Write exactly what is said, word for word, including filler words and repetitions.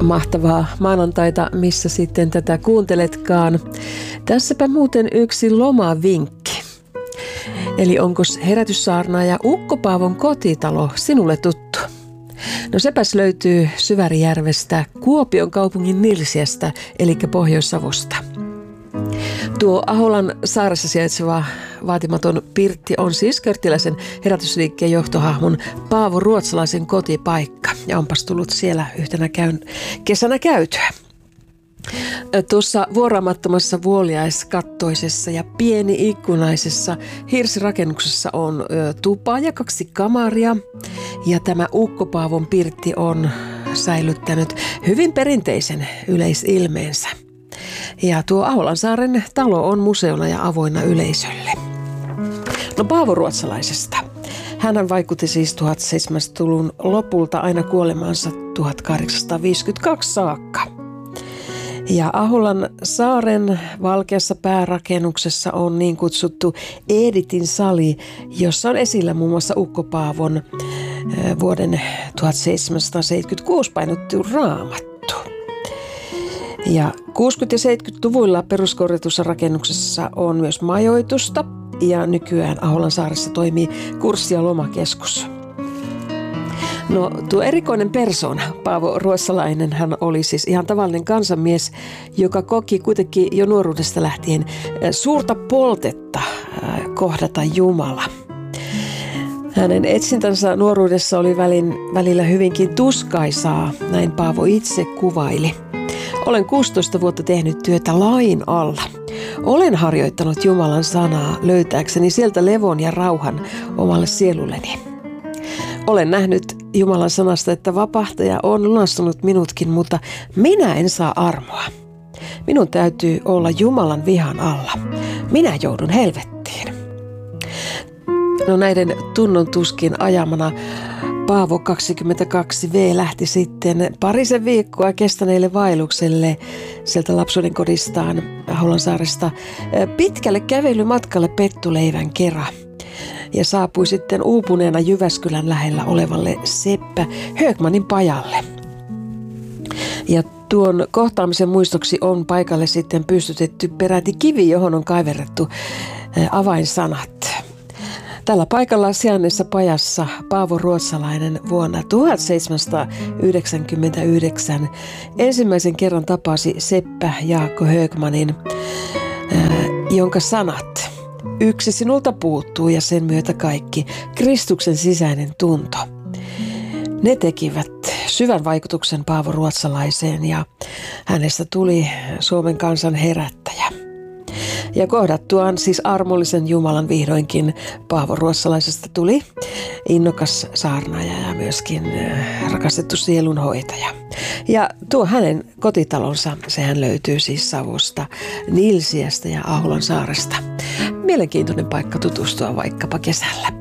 Mahtavaa maanantaita, missä sitten tätä kuunteletkaan. Tässäpä muuten yksi lomavinkki. Eli onko Herätyssaarnaaja Ukko Paavon kotitalo sinulle tuttu? No sepäs löytyy Syvärijärvestä, Kuopion kaupungin Nilsiästä, eli Pohjois-Savosta. Tuo Aholan saaressa sijaitseva vaatimaton pirtti on siis Körttiläisen herätysliikkeen johtohahmon Paavo Ruotsalaisen kotipaikka. Ja onpas tullut siellä yhtenä käyn, kesänä käytyä. Tuossa vuoraamattomassa vuoliaiskattoisessa ja pieni ikkunaisessa hirsirakennuksessa on ö, tupa ja kaksi kamaria. Ja tämä Ukko Paavon pirtti on säilyttänyt hyvin perinteisen yleisilmeensä. Ja tuo Aholansaaren talo on museona ja avoinna yleisölle. No Paavo Ruotsalaisesta. Hänhän vaikutti siis tuhatseitsemänsataaluvun lopulta aina kuolemaansa tuhatkahdeksansataaviisikymmentäkaksi saakka. Ja Aholan saaren valkeassa päärakennuksessa on niin kutsuttu Editin sali, jossa on esillä muun muassa Ukko Paavon vuoden tuhatseitsemänsataaseitsemänkymmentäkuusi painottu raamattu. Ja kuusikymmentä- ja seitsemänkymmentäluvuilla peruskorjatussa rakennuksessa on myös majoitusta ja nykyään Aholansaaressa toimii kurssi- ja lomakeskus. No tuo erikoinen persoona, Paavo Ruotsalainen, hän oli siis ihan tavallinen kansanmies, joka koki kuitenkin jo nuoruudesta lähtien suurta poltetta kohdata Jumala. Hänen etsintänsä nuoruudessa oli välin, välillä hyvinkin tuskaisaa, näin Paavo itse kuvaili. Olen kuusitoista vuotta tehnyt työtä lain alla. Olen harjoittanut Jumalan sanaa löytääkseni sieltä levon ja rauhan omalle sielulleni. Olen nähnyt Jumalan sanasta, että vapahtaja on lunastanut minutkin, mutta minä en saa armoa. Minun täytyy olla Jumalan vihan alla. Minä joudun helvettiin. No näiden tunnon tuskin ajamana Paavo kaksikymmentäkaksi vuotias lähti sitten parisen viikkoa kestäneelle vaellukselle sieltä lapsuuden kodistaan Aholansaaresta pitkälle kävelymatkalle Pettuleivän kera ja saapui sitten uupuneena Jyväskylän lähellä olevalle Seppä Högmanin pajalle. Ja tuon kohtaamisen muistoksi on paikalle sitten pystytetty peräti kivi, johon on kaiverrettu avainsanat. Tällä paikalla sijainneessa pajassa Paavo Ruotsalainen vuonna tuhatseitsemänsataayhdeksänkymmentäyhdeksän ensimmäisen kerran tapasi Seppä Jaakko Högmanin, jonka sanat: "Yksi sinulta puuttuu ja sen myötä kaikki, Kristuksen sisäinen tunto." Ne tekivät syvän vaikutuksen Paavo Ruotsalaiseen ja hänestä tuli Suomen kansan herättäjä. Ja kohdattuaan siis armollisen Jumalan vihdoinkin Paavo Ruotsalaisesta tuli innokas saarnaaja ja myöskin rakastettu sielunhoitaja. Ja tuo hänen kotitalonsa, sehän löytyy siis Savosta, Nilsiästä ja Aholansaaresta. Mielenkiintoinen paikka tutustua vaikkapa kesällä.